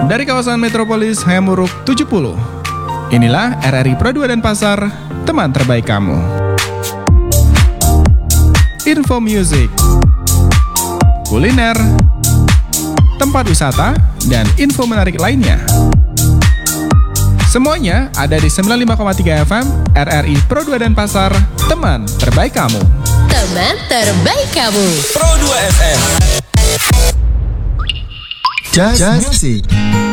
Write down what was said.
Dari kawasan Metropolis Hayamuruk 70. Inilah RRI Pro 2 Denpasar, teman terbaik kamu. Info music, kuliner, tempat wisata, dan info menarik lainnya. Semuanya ada di 95,3 FM RRI Pro 2 Denpasar, teman terbaik kamu. Teman terbaik kamu. Pro 2 FM. Just Music.